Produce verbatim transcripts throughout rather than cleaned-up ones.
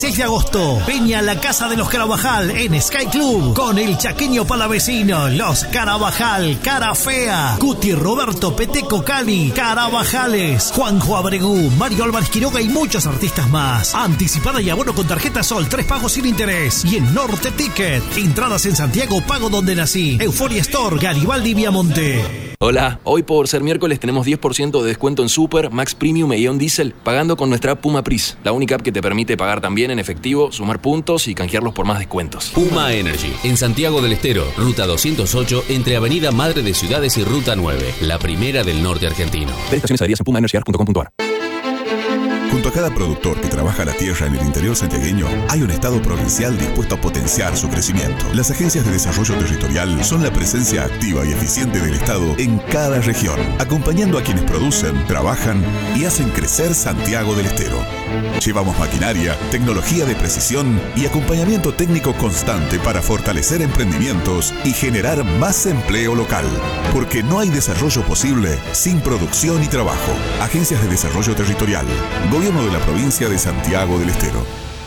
seis de agosto, Peña a la Casa de los Carabajal en Sky Club con el chaqueño palavecino, los Carabajal, Cara Fea, Cuti, Roberto, Peteco, Cali, Carabajales, Juanjo Abregú, Mario Álvarez Quiroga y muchos artistas más. Anticipada y abono con tarjeta Sol, tres pagos sin interés. Y en Norte Ticket, entradas en Santiago, pago donde nací. Euphoria Store, Garibaldi, Viamonte. Hola, hoy por ser miércoles tenemos diez por ciento de descuento en Super, Max Premium e Ion Diesel pagando con nuestra app Puma Pris, la única app que te permite pagar también en efectivo, sumar puntos y canjearlos por más descuentos. Puma Energy, en Santiago del Estero, Ruta doscientos ocho, entre Avenida Madre de Ciudades y Ruta nueve, la primera del norte argentino. Ver estaciones adheridas en puma energy punto com punto a r. Junto a cada productor que trabaja la tierra en el interior santiagueño, hay un Estado provincial dispuesto a potenciar su crecimiento. Las agencias de desarrollo territorial son la presencia activa y eficiente del Estado en cada región, acompañando a quienes producen, trabajan y hacen crecer Santiago del Estero. Llevamos maquinaria, tecnología de precisión y acompañamiento técnico constante para fortalecer emprendimientos y generar más empleo local. Porque no hay desarrollo posible sin producción y trabajo. Agencias de Desarrollo Territorial. Gobierno de la provincia de Santiago del Estero.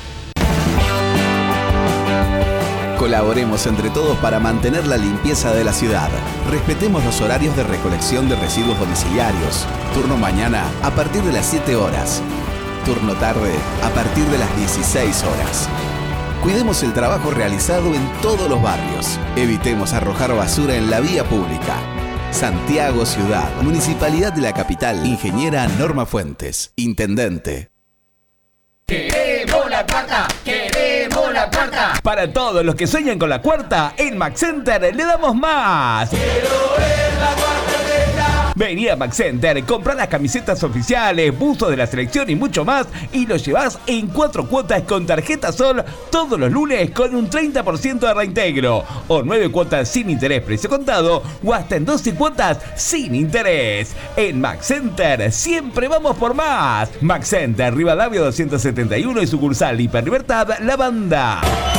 Colaboremos entre todos para mantener la limpieza de la ciudad. Respetemos los horarios de recolección de residuos domiciliarios. Turno mañana a partir de las siete horas. Turno tarde a partir de las dieciséis horas. Cuidemos el trabajo realizado en todos los barrios. Evitemos arrojar basura en la vía pública. Santiago Ciudad, Municipalidad de la Capital, Ingeniera Norma Fuentes, Intendente. ¡Queremos la cuarta! ¡Queremos la cuarta! Para todos los que sueñan con la cuarta, en Max Center le damos más. ¡Quiero ver la cuarta! Vení a Max Center, comprá las camisetas oficiales, buzos de la selección y mucho más y lo llevás en cuatro cuotas con tarjeta Sol todos los lunes con un treinta por ciento de reintegro o nueve cuotas sin interés precio contado o hasta en doce cuotas sin interés. En Max Center siempre vamos por más. Max Center, Rivadavia doscientos setenta y uno y sucursal Hiperlibertad La Banda.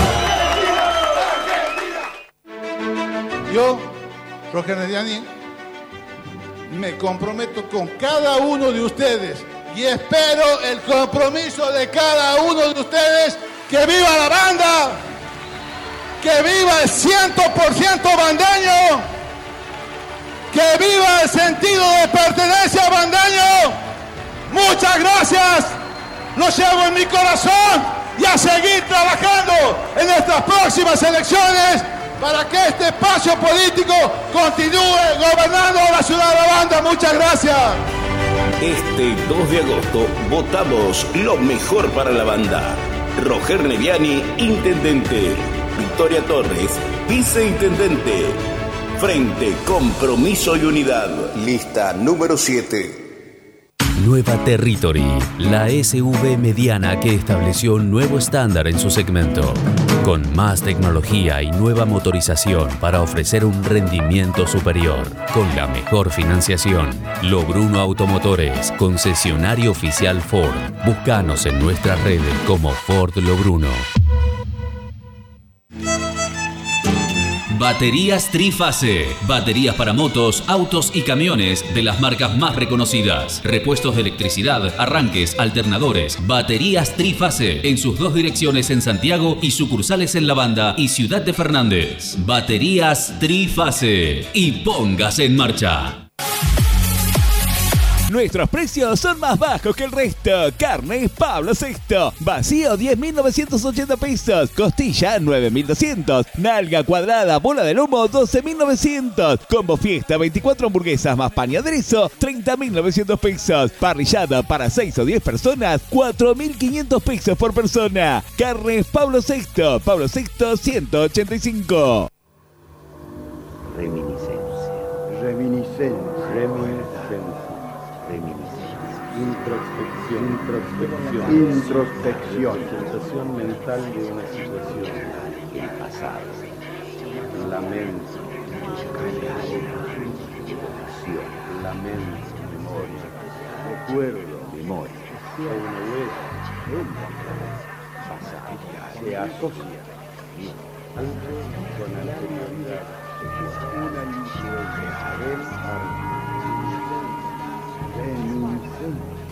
Yo, Roger Mediani, me comprometo con cada uno de ustedes y espero el compromiso de cada uno de ustedes. ¡Que viva la banda! ¡Que viva el cien por ciento bandeño! ¡Que viva el sentido de pertenencia bandeño! ¡Muchas gracias! Lo llevo en mi corazón y a seguir trabajando en estas próximas elecciones para que este espacio político continúe gobernando la ciudad de La Banda. Muchas gracias. Este dos de agosto votamos lo mejor para la banda. Roger Neviani, intendente. Victoria Torres, viceintendente. Frente, Compromiso y Unidad. Lista número siete. Nueva Territory, la S U V mediana que estableció un nuevo estándar en su segmento, con más tecnología y nueva motorización para ofrecer un rendimiento superior, con la mejor financiación. Lobruno Automotores, concesionario oficial Ford. Búscanos en nuestras redes como Ford Lobruno. Baterías Trifase. Baterías para motos, autos y camiones de las marcas más reconocidas. Repuestos de electricidad, arranques, alternadores. Baterías Trifase. En sus dos direcciones en Santiago y sucursales en La Banda y Ciudad de Fernández. Baterías Trifase. Y póngase en marcha. Nuestros precios son más bajos que el resto. Carne Pablo sexto. Vacío diez mil novecientos ochenta pesos. Costilla nueve mil doscientos. Nalga cuadrada, bola de lomo doce mil novecientos. Combo fiesta veinticuatro hamburguesas más pan y aderezo treinta mil novecientos pesos. Parrillada para seis o diez personas cuatro mil quinientos pesos por persona. Carne Pablo sexto. Pablo sexto ciento ochenta y cinco. Reminiscencia. Reminiscencia. Reminiscencia. Introspección, introspección, introspección, sensación mental de una situación, el pasado, lamento, evocación, lamento, memoria, recuerdo, memoria, una huella, pasado, se asocia antes con anterioridad, una influencia del arte. Reminiscencia.